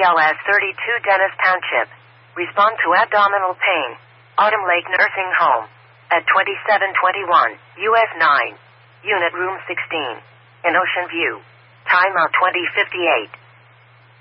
BLS 32 Dennis Township. Respond to abdominal pain. Autumn Lake Nursing Home. At 2721 US 9. Unit Room 16. In Ocean View. Time out 2058.